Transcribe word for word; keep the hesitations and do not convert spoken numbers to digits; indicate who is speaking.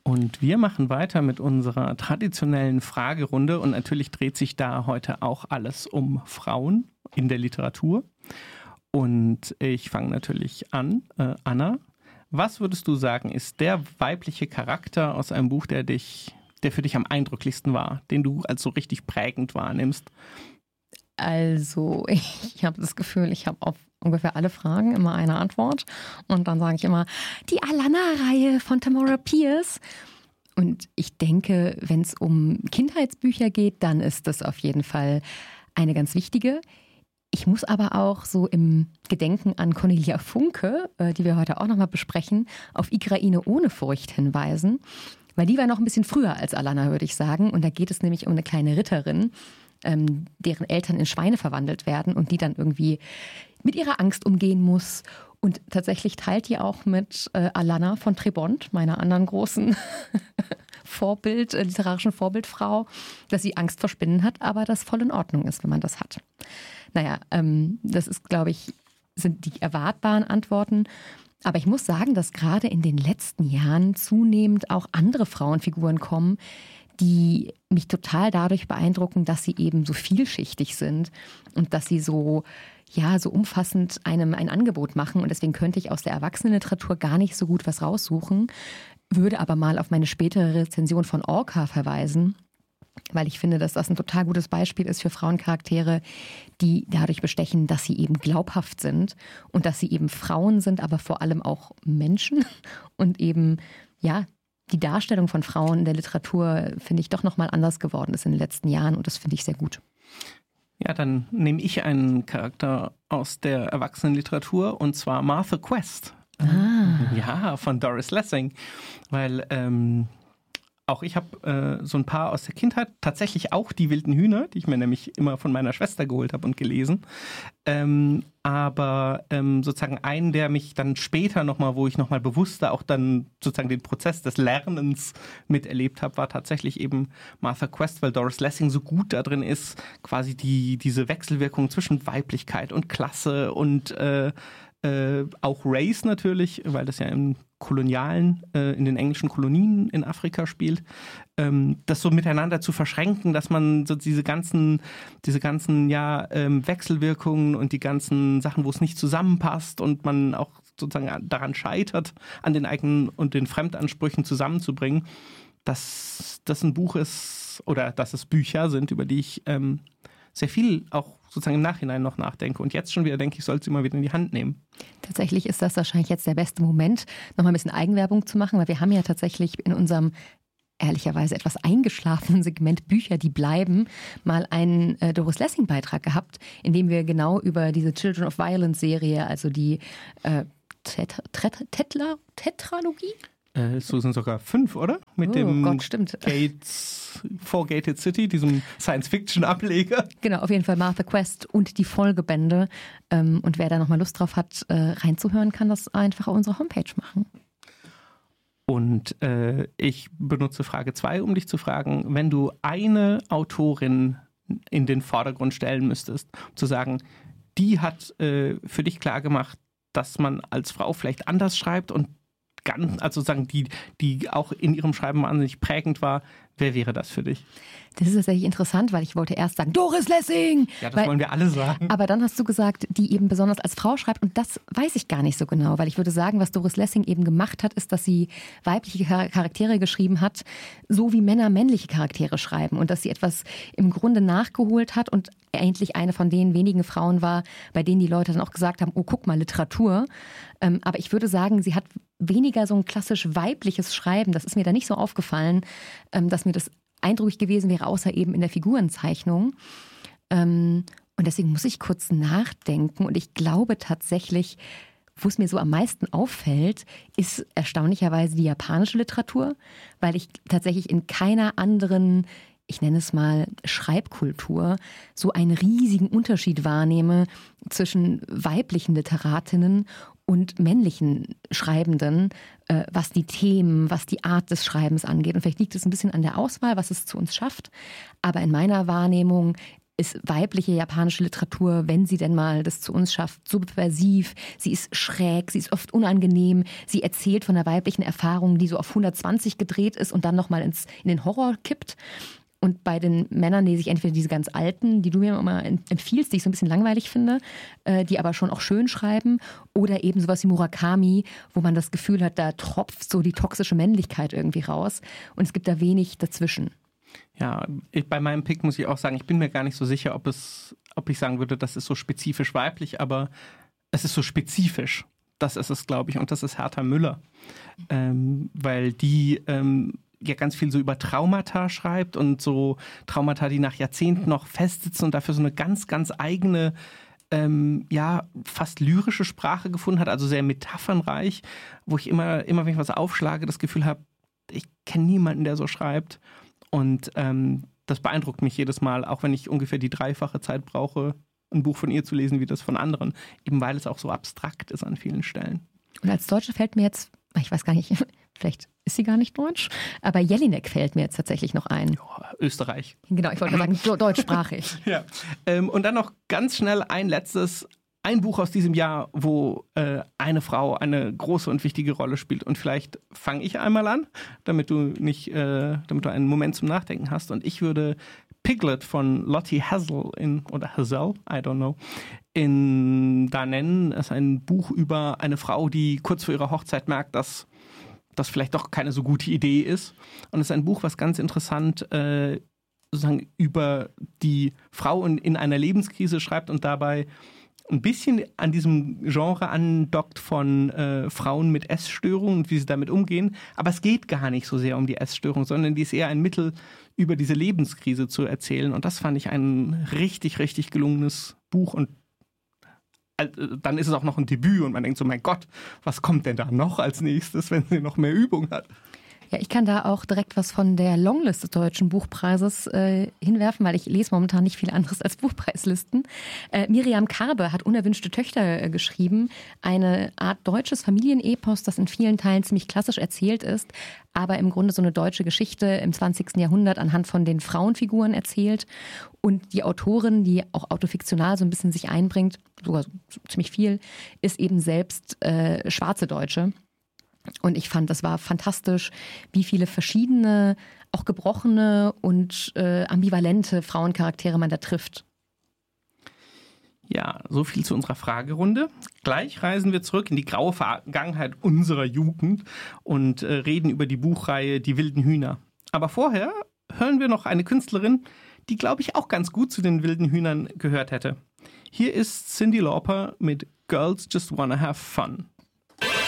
Speaker 1: Und wir machen weiter mit unserer traditionellen Fragerunde und natürlich dreht sich da heute auch alles um Frauen in der Literatur. Und ich fange natürlich an. Äh, Anna, was würdest du sagen, ist der weibliche Charakter aus einem Buch, der dich, der für dich am eindrücklichsten war, den du als so richtig prägend wahrnimmst?
Speaker 2: Also, ich habe das Gefühl, ich habe auf ungefähr alle Fragen immer eine Antwort. Und dann sage ich immer, die Alanna-Reihe von Tamora Pierce. Und ich denke, wenn es um Kindheitsbücher geht, dann ist das auf jeden Fall eine ganz wichtige. Ich muss aber auch so im Gedenken an Cornelia Funke, die wir heute auch nochmal besprechen, auf Igraine ohne Furcht hinweisen. Weil die war noch ein bisschen früher als Alanna, würde ich sagen. Und da geht es nämlich um eine kleine Ritterin, ähm, deren Eltern in Schweine verwandelt werden und die dann irgendwie mit ihrer Angst umgehen muss. Und tatsächlich teilt die auch mit äh, Alanna von Trebont, meiner anderen großen Vorbild, äh, literarischen Vorbildfrau, dass sie Angst vor Spinnen hat, aber das voll in Ordnung ist, wenn man das hat. Naja, ähm, das ist, glaube ich, sind die erwartbaren Antworten. Aber ich muss sagen, dass gerade in den letzten Jahren zunehmend auch andere Frauenfiguren kommen, die mich total dadurch beeindrucken, dass sie eben so vielschichtig sind und dass sie so, ja, so umfassend einem ein Angebot machen. Und deswegen könnte ich aus der Erwachsenenliteratur gar nicht so gut was raussuchen, würde aber mal auf meine spätere Rezension von Orca verweisen, weil ich finde, dass das ein total gutes Beispiel ist für Frauencharaktere, die dadurch bestechen, dass sie eben glaubhaft sind und dass sie eben Frauen sind, aber vor allem auch Menschen und eben, ja, die Darstellung von Frauen in der Literatur, finde ich, doch nochmal anders geworden ist in den letzten Jahren und das finde ich sehr gut.
Speaker 1: Ja, dann nehme ich einen Charakter aus der Erwachsenenliteratur und zwar Martha Quest.
Speaker 2: Ah.
Speaker 1: Ja, von Doris Lessing, weil ähm, auch ich habe äh, so ein paar aus der Kindheit, tatsächlich auch die wilden Hühner, die ich mir nämlich immer von meiner Schwester geholt habe und gelesen. Ähm, aber ähm, sozusagen einen, der mich dann später nochmal, wo ich nochmal bewusster auch dann sozusagen den Prozess des Lernens miterlebt habe, war tatsächlich eben Martha Quest, weil Doris Lessing so gut da drin ist, quasi die diese Wechselwirkung zwischen Weiblichkeit und Klasse und äh, äh, auch Race natürlich, weil das ja im kolonialen, äh, in den englischen Kolonien in Afrika spielt, ähm, das so miteinander zu verschränken, dass man so diese ganzen, diese ganzen ja, ähm, Wechselwirkungen und die ganzen Sachen, wo es nicht zusammenpasst und man auch sozusagen daran scheitert, an den eigenen und den Fremdansprüchen zusammenzubringen, dass das ein Buch ist oder dass es Bücher sind, über die ich ähm, sehr viel auch sozusagen im Nachhinein noch nachdenke. Und jetzt schon wieder denke ich, sollte sie mal wieder in die Hand nehmen.
Speaker 2: Tatsächlich ist das wahrscheinlich jetzt der beste Moment, nochmal ein bisschen Eigenwerbung zu machen, weil wir haben ja tatsächlich in unserem ehrlicherweise etwas eingeschlafenen Segment Bücher, die bleiben, mal einen äh, Doris Lessing-Beitrag gehabt, in dem wir genau über diese Children of Violence-Serie, also die äh, Tet- Tet- Tetla- Tetralogie?
Speaker 1: Äh, so sind sogar fünf, oder? Mit
Speaker 2: oh,
Speaker 1: dem
Speaker 2: Gott, stimmt.
Speaker 1: Gates, Four Gated City, diesem Science-Fiction-Ableger.
Speaker 2: Genau, auf jeden Fall Martha Quest und die Folgebände. Ähm, und wer da nochmal Lust drauf hat, äh, reinzuhören, kann das einfach auf unserer Homepage machen.
Speaker 1: Und äh, ich benutze Frage zwei, um dich zu fragen, wenn du eine Autorin in den Vordergrund stellen müsstest, um zu sagen, die hat äh, für dich klar gemacht, dass man als Frau vielleicht anders schreibt und ganz, also sagen, die, die auch in ihrem Schreiben wahnsinnig prägend war, wer wäre das für dich?
Speaker 2: Das ist tatsächlich interessant, weil ich wollte erst sagen, Doris Lessing!
Speaker 1: Ja, das
Speaker 2: weil,
Speaker 1: wollen wir alle sagen.
Speaker 2: Aber dann hast du gesagt, die eben besonders als Frau schreibt und das weiß ich gar nicht so genau, weil ich würde sagen, was Doris Lessing eben gemacht hat, ist, dass sie weibliche Charaktere geschrieben hat, so wie Männer männliche Charaktere schreiben und dass sie etwas im Grunde nachgeholt hat und endlich eine von den wenigen Frauen war, bei denen die Leute dann auch gesagt haben, oh, guck mal, Literatur. Ähm, aber ich würde sagen, sie hat weniger so ein klassisch weibliches Schreiben, das ist mir da nicht so aufgefallen, ähm, dass mir das eindrücklich gewesen wäre, außer eben in der Figurenzeichnung. Ähm, und deswegen muss ich kurz nachdenken und ich glaube tatsächlich, wo es mir so am meisten auffällt, ist erstaunlicherweise die japanische Literatur, weil ich tatsächlich in keiner anderen, ich nenne es mal Schreibkultur, so einen riesigen Unterschied wahrnehme zwischen weiblichen Literatinnen und männlichen Schreibenden, äh, was die Themen, was die Art des Schreibens angeht. Und vielleicht liegt es ein bisschen an der Auswahl, was es zu uns schafft. Aber in meiner Wahrnehmung ist weibliche japanische Literatur, wenn sie denn mal das zu uns schafft, subversiv, sie ist schräg, sie ist oft unangenehm, sie erzählt von einer weiblichen Erfahrung, die so auf hundertzwanzig gedreht ist und dann nochmal in den Horror kippt. Und bei den Männern lese ich entweder diese ganz alten, die du mir immer empfiehlst, die ich so ein bisschen langweilig finde, die aber schon auch schön schreiben, oder eben sowas wie Murakami, wo man das Gefühl hat, da tropft so die toxische Männlichkeit irgendwie raus und es gibt da wenig dazwischen.
Speaker 1: Ja, ich, bei meinem Pick muss ich auch sagen, ich bin mir gar nicht so sicher, ob es, ob ich sagen würde, das ist so spezifisch weiblich, aber es ist so spezifisch. Das ist es, glaube ich, und das ist Herta Müller, ähm, weil die ähm, ja ganz viel so über Traumata schreibt und so Traumata, die nach Jahrzehnten noch festsitzen und dafür so eine ganz, ganz eigene, ähm, ja, fast lyrische Sprache gefunden hat, also sehr metaphernreich, wo ich immer, immer wenn ich was aufschlage, das Gefühl habe, ich kenne niemanden, der so schreibt. Und ähm, das beeindruckt mich jedes Mal, auch wenn ich ungefähr die dreifache Zeit brauche, ein Buch von ihr zu lesen, wie das von anderen. Eben weil es auch so abstrakt ist an vielen Stellen.
Speaker 2: Und als Deutsche fällt mir jetzt, ich weiß gar nicht, vielleicht ist sie gar nicht deutsch, aber Jelinek fällt mir jetzt tatsächlich noch ein.
Speaker 1: Ja, Österreich.
Speaker 2: Genau, ich wollte sagen, deutschsprachig.
Speaker 1: Ja. Ähm, und dann noch ganz schnell ein letztes, ein Buch aus diesem Jahr, wo äh, eine Frau eine große und wichtige Rolle spielt. Und vielleicht fange ich einmal an, damit du nicht, äh, damit du einen Moment zum Nachdenken hast. Und ich würde Piglet von Lottie Hazel in, oder Hazel, I don't know, in da nennen. Es ist ein Buch über eine Frau, die kurz vor ihrer Hochzeit merkt, dass das vielleicht doch keine so gute Idee ist. Und es ist ein Buch, was ganz interessant äh, sozusagen über die Frau in, in einer Lebenskrise schreibt und dabei ein bisschen an diesem Genre andockt von äh, Frauen mit Essstörungen und wie sie damit umgehen. Aber es geht gar nicht so sehr um die Essstörung, sondern die ist eher ein Mittel, über diese Lebenskrise zu erzählen. Und das fand ich ein richtig, richtig gelungenes Buch. Und dann ist es auch noch ein Debüt und man denkt so, mein Gott, was kommt denn da noch als nächstes, wenn sie noch mehr Übung hat?
Speaker 2: Ja, ich kann da auch direkt was von der Longlist des Deutschen Buchpreises äh, hinwerfen, weil ich lese momentan nicht viel anderes als Buchpreislisten. Äh, Miriam Karbe hat Unerwünschte Töchter äh, geschrieben, eine Art deutsches Familienepos, das in vielen Teilen ziemlich klassisch erzählt ist, aber im Grunde so eine deutsche Geschichte im zwanzigsten Jahrhundert anhand von den Frauenfiguren erzählt. Und die Autorin, die auch autofiktional so ein bisschen sich einbringt, sogar so ziemlich viel, ist eben selbst äh, schwarze Deutsche. Und ich fand, das war fantastisch, wie viele verschiedene, auch gebrochene und äh, ambivalente Frauencharaktere man da trifft.
Speaker 1: Ja, so viel zu unserer Fragerunde. Gleich reisen wir zurück in die graue Vergangenheit unserer Jugend und äh, reden über die Buchreihe Die wilden Hühner. Aber vorher hören wir noch eine Künstlerin, die, glaube ich, auch ganz gut zu den wilden Hühnern gehört hätte. Hier ist Cyndi Lauper mit Girls Just Wanna Have Fun.